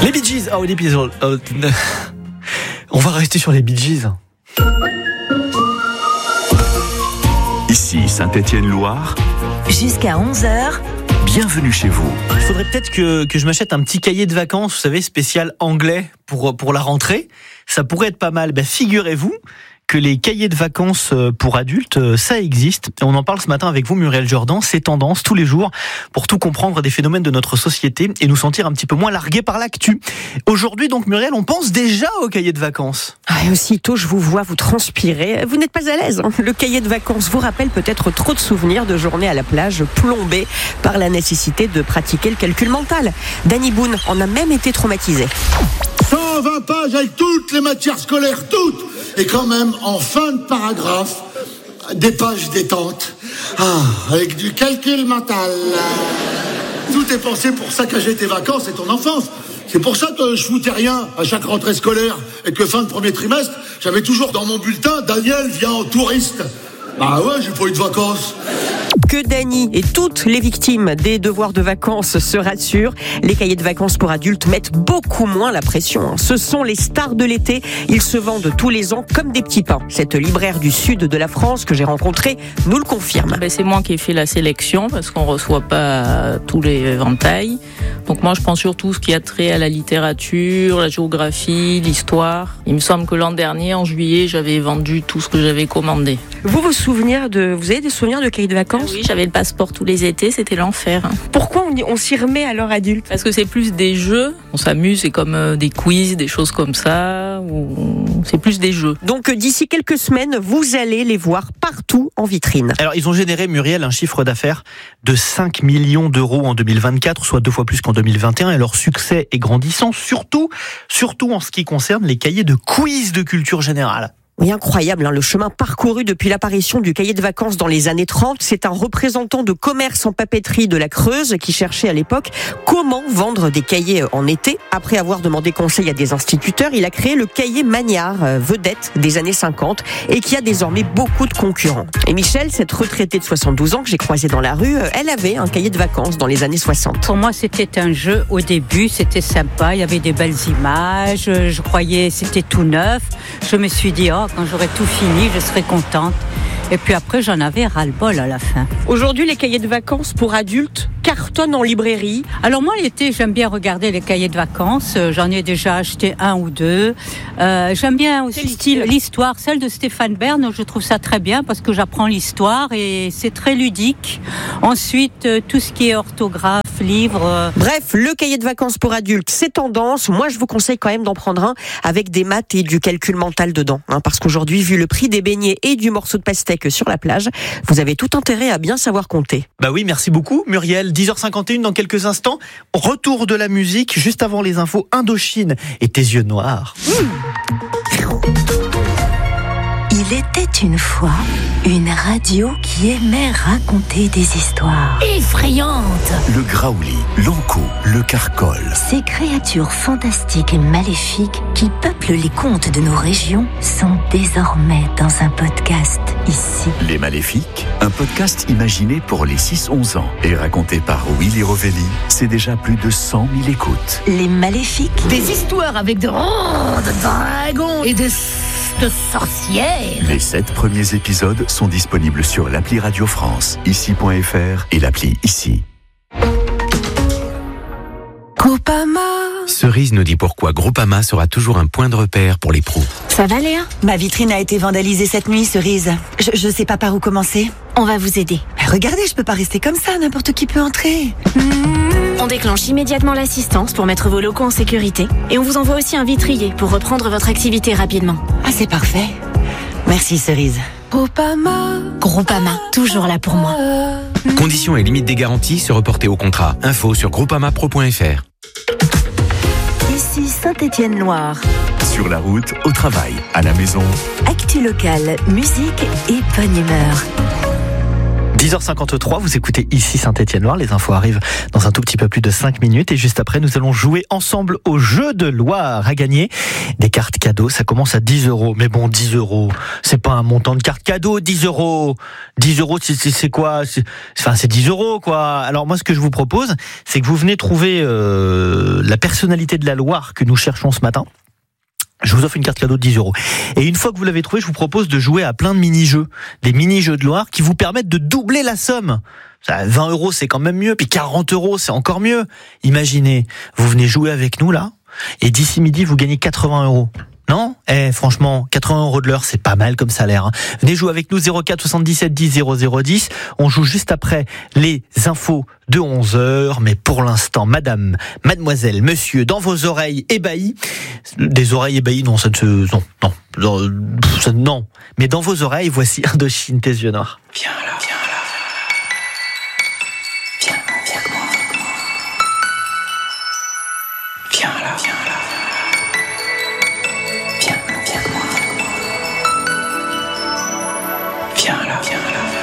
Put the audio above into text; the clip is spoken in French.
Les Bee Gees. Oh, les Bee Gees. On va rester sur les Bee Gees. Ici Saint-Étienne-Loire. Jusqu'à 11h. Bienvenue chez vous. Il faudrait peut-être que je m'achète un petit cahier de vacances, vous savez, spécial anglais pour la rentrée. Ça pourrait être pas mal. Figurez-vous que les cahiers de vacances pour adultes, ça existe. Et on en parle ce matin avec vous, Muriel Jourdan. C'est tendance tous les jours pour tout comprendre des phénomènes de notre société et nous sentir un petit peu moins largués par l'actu. Aujourd'hui, donc, Muriel, on pense déjà au cahier de vacances. Et aussitôt, je vous vois vous transpirer. Vous n'êtes pas à l'aise. Le cahier de vacances vous rappelle peut-être trop de souvenirs de journées à la plage plombées par la nécessité de pratiquer le calcul mental. Danny Boone en a même été traumatisé. 120 pages avec toutes les matières scolaires, toutes. Et quand même, en fin de paragraphe, des pages détente. Avec du calcul mental. Tout est pensé pour saccager tes vacances et ton enfance. C'est pour ça que je foutais rien à chaque rentrée scolaire et que fin de premier trimestre, j'avais toujours dans mon bulletin « Daniel vient en touriste ». Bah ouais, j'ai pas eu de vacances. Que Dany et toutes les victimes des devoirs de vacances se rassurent, les cahiers de vacances pour adultes mettent beaucoup moins la pression. Ce sont les stars de l'été, ils se vendent tous les ans comme des petits pains. Cette libraire du sud de la France que j'ai rencontrée nous le confirme. C'est moi qui ai fait la sélection parce qu'on ne reçoit pas tous les éventails. Donc moi je prends surtout ce qui a trait à la littérature, la géographie, l'histoire. Il me semble que l'an dernier, en juillet, j'avais vendu tout ce que j'avais commandé. Vous avez des souvenirs de cahiers de vacances ? Oui, j'avais le passeport tous les étés, c'était l'enfer. Pourquoi on s'y remet à l'heure adulte ? Parce que c'est plus des jeux, on s'amuse, c'est comme des quiz, des choses comme ça, c'est plus des jeux. Donc d'ici quelques semaines, vous allez les voir partout en vitrine. Alors ils ont généré, Muriel, un chiffre d'affaires de 5 millions d'euros en 2024, soit 2 fois plus qu'en 2021, et leur succès est grandissant, surtout en ce qui concerne les cahiers de quiz de culture générale. Oui, incroyable, le chemin parcouru depuis l'apparition du cahier de vacances dans les années 30. C'est un représentant de commerce en papeterie de la Creuse qui cherchait à l'époque comment vendre des cahiers en été. Après avoir demandé conseil à des instituteurs, il a créé le cahier Magnard, vedette des années 50, et qui a désormais beaucoup de concurrents. Et Michel, cette retraitée de 72 ans que j'ai croisée dans la rue, elle avait un cahier de vacances dans les années 60. Pour moi, c'était un jeu au début, c'était sympa, il y avait des belles images, je croyais c'était tout neuf. Je me suis dit, quand j'aurai tout fini, je serai contente. Et puis après, j'en avais ras-le-bol à la fin. Aujourd'hui, les cahiers de vacances pour adultes cartonnent en librairie. Alors moi, l'été, j'aime bien regarder les cahiers de vacances. J'en ai déjà acheté 1 ou 2. J'aime bien aussi l'histoire, celle de Stéphane Bern. Je trouve ça très bien parce que j'apprends l'histoire et c'est très ludique. Ensuite, tout ce qui est orthographe, livres. Bref, le cahier de vacances pour adultes, c'est tendance. Moi, je vous conseille quand même d'en prendre un avec des maths et du calcul mental dedans. Parce qu'aujourd'hui, vu le prix des beignets et du morceau de pastèque sur la plage, vous avez tout intérêt à bien savoir compter. Bah oui, merci beaucoup Muriel. 10h51 dans quelques instants. Retour de la musique juste avant les infos Indochine et tes yeux noirs. Il était une fois une radio qui aimait raconter des histoires effrayantes. Le Graouli, l'Ankou, le Carcol. Ces créatures fantastiques et maléfiques qui peuplent les contes de nos régions sont désormais dans un podcast ici. Les Maléfiques, un podcast imaginé pour les 6-11 ans et raconté par Willy Rovelli. C'est déjà plus de 100 000 écoutes. Les Maléfiques. Des histoires avec de dragons et de sorcières. Les 7 premiers épisodes sont disponibles sur l'appli Radio France, ici.fr et l'appli Ici. Groupama. Cerise nous dit pourquoi Groupama sera toujours un point de repère pour les pros. Ça va, Léa ? Ma vitrine a été vandalisée cette nuit, Cerise. Je sais pas par où commencer. On va vous aider. Regardez, je peux pas rester comme ça, n'importe qui peut entrer. On déclenche immédiatement l'assistance pour mettre vos locaux en sécurité et on vous envoie aussi un vitrier pour reprendre votre activité rapidement. Ah, c'est parfait. Merci, Cerise. Groupama, toujours là pour moi. Conditions et limites des garanties se reporter au contrat. Info sur groupamapro.fr. Ici Saint-Étienne-Loire. Sur la route, au travail, à la maison. Actu locale, musique et bonne humeur. 10h53, vous écoutez ici Saint-Étienne-Loire. Les infos arrivent dans un tout petit peu plus de 5 minutes. Et juste après, nous allons jouer ensemble au jeu de Loire à gagner des cartes cadeaux. Ça commence à 10 €. Mais bon, 10 €, c'est pas un montant de carte cadeau, 10 €. 10 €, c'est quoi? C'est 10 € quoi. Alors moi, ce que je vous propose, c'est que vous venez trouver la personnalité de la Loire que nous cherchons ce matin. Je vous offre une carte cadeau de 10 €. Et une fois que vous l'avez trouvé, je vous propose de jouer à plein de mini-jeux. Des mini-jeux de Loire qui vous permettent de doubler la somme. 20 €, c'est quand même mieux. Puis 40 €, c'est encore mieux. Imaginez, vous venez jouer avec nous là. Et d'ici midi, vous gagnez 80 €. Non? Franchement, 80 € de l'heure, c'est pas mal comme salaire. Hein. Venez jouer avec nous 04 77 10 00 10. On joue juste après les infos de 11h. Mais pour l'instant, madame, mademoiselle, monsieur, dans vos oreilles ébahies. Des oreilles ébahies, non, ça ne se... Non. Mais dans vos oreilles, voici Indochine, tes yeux noirs. Viens là.